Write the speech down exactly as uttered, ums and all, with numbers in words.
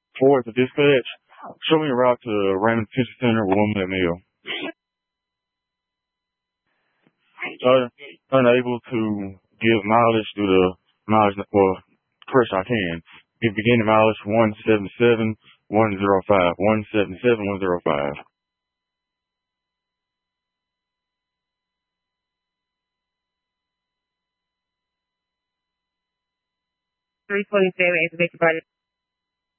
Ford to dispatch. Show me a route to Raymond Detention Center with one minute meal. Uh, unable to give mileage due to mileage, well, first I can. Give beginning mileage one seven seven one zero five. one seven seven one zero five. three twenty-seven, activate your body.